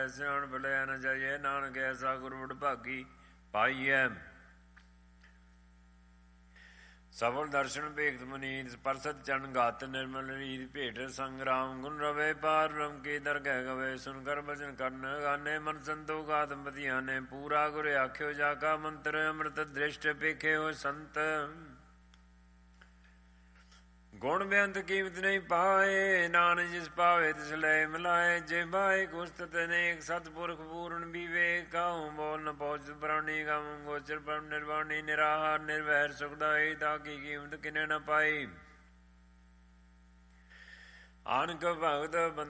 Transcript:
ਸਿਆਣ ਭਲਿਆ ਨ ਜਾਈਏ, ਨਾਨਕ ਐਸਾ ਗੁਰ ਵਡਭਾਗੀ ਪਾਈਐ। ਸਫਲ ਦਰਸ਼ਨ ਭੇਖਤ ਮੁਨੀਤ, ਪਰਸਤ ਚਰਨ ਗਾਤ ਨਿਰਮਲ ਰੀਤ, ਭੇਟ ਸੰਗਰਾਮ ਗੁਣ ਰਵੇ, ਪਾਰ ਬ੍ਰਹਮ ਕੀ ਦਰਗਹਿ ਗਵੇ, ਸੁਨ ਕਰ ਬਚਨ ਕਰਨ ਗਾਨੇ, ਮਨ ਸੰਤੋਖ ਆਤਮ ਪਤਿਆਨੇ, ਪੂਰਾ ਗੁਰ ਆਖਿਓ ਜਾ ਕਾ ਮੰਤਰ, ਅੰਮ੍ਰਿਤ ਦ੍ਰਿਸ਼ਟ ਪੇਖੇ ਹੋ ਸੰਤ। ਗੁਣ ਬੇਅੰਤ ਕੀਮਤ ਨਹੀਂ ਪਾਏ, ਨਾਨਕ ਜਿਸ ਪਾਵੇ ਤਿਸ ਲੈ ਮਿਲਾਏ, ਜੇ ਬਾਏ ਗੁਸਤ ਅਨੇਕ ਸਤਿਪੁਰਖ ਪੂਰਨ ਵਿਵੇਕ, ਕਾਹੂ ਬੋਲ ਨ ਪਹੁੰਚ ਪ੍ਰਾਣੀ ਗਮ, ਗੋਚਰ ਪਰਮ ਨਿਰਵਾਣੀ ਨਿਰਾਹਾਰ ਨਿਰਵੈਰ ਸੁਖਦਾਈ, ਤਾਂ ਕੀ ਕੀਮਤ ਕਿਨੇ ਨ ਪਾਈ। ਆਨਕ ਭਗਤ